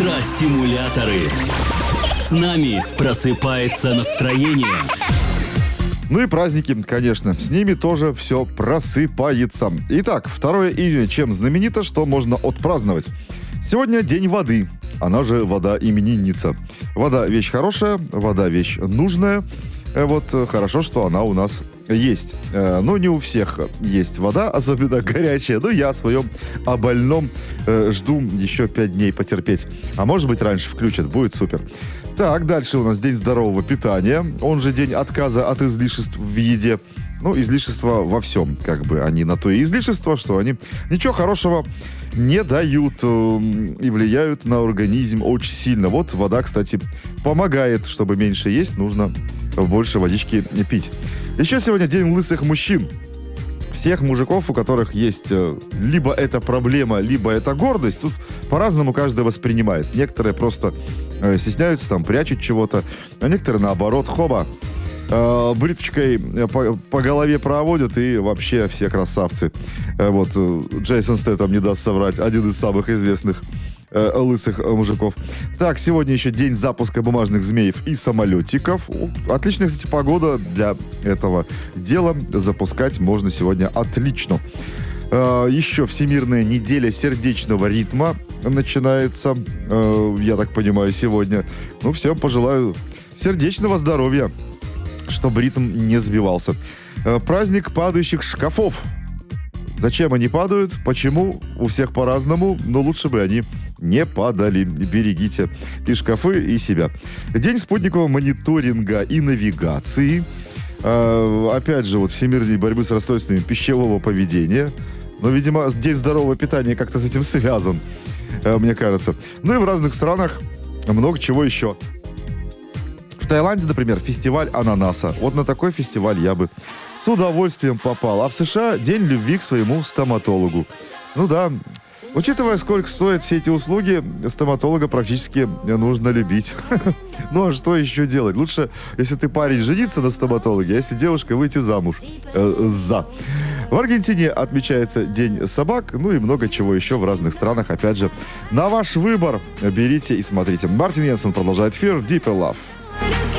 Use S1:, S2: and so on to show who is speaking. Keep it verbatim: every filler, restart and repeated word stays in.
S1: Утро-стимуляторы. С нами просыпается настроение.
S2: Ну и праздники, конечно, с ними тоже все просыпается. Итак, второе июня чем знаменито, что можно отпраздновать? Сегодня день воды, она же вода-именинница. Вода вещь хорошая, вода вещь нужная. Вот хорошо, что она у нас есть. Но не у всех есть вода, особенно горячая. Но я о своем о больном э, жду еще пять дней потерпеть. А может быть, раньше включат, будет супер. Так, дальше у нас день здорового питания. Он же день отказа от излишеств в еде. Ну, излишества во всем, как бы. Они на то и излишества, что они ничего хорошего не дают э, и влияют на организм очень сильно. Вот вода, кстати, помогает. Чтобы меньше есть, нужно больше водички пить. Еще сегодня день лысых мужчин. Всех мужиков, у которых есть э, либо это проблема, либо это гордость, тут по-разному каждый воспринимает. Некоторые просто э, стесняются, там, прячут чего-то, а некоторые, наоборот, хоба, э, бритвочкой по, по голове проводят, и вообще все красавцы. Э, вот, э, Джейсон Стэттем, не даст соврать, один из самых известных э, лысых э, мужиков. Так, сегодня еще день запуска бумажных змеев и самолетиков. Отличная, кстати, погода для этого дела. Запускать можно сегодня отлично. Э, еще Всемирная неделя сердечного ритма начинается, э, я так понимаю, сегодня. Ну, всем пожелаю сердечного здоровья, чтобы ритм не сбивался. Э, праздник падающих шкафов. Зачем они падают? Почему? У всех по-разному, но лучше бы они не падали. Берегите и шкафы, и себя. День спутникового мониторинга и навигации. Э, опять же, вот Всемирный день борьбы с расстройствами пищевого поведения. Но, видимо, день здорового питания как-то с этим связан, э, мне кажется. Ну и в разных странах много чего еще. В Таиланде, например, фестиваль ананаса. Вот на такой фестиваль я бы с удовольствием попал. А в США день любви к своему стоматологу. Ну да, учитывая, сколько стоят все эти услуги, стоматолога практически нужно любить. Ну а что еще делать? Лучше, если ты парень, жениться на стоматологе, а если девушка, выйти замуж э, за. В Аргентине отмечается День собак, ну и много чего еще в разных странах. Опять же, на ваш выбор берите и смотрите. Мартин Йенсен продолжает эфир. Deeper Love.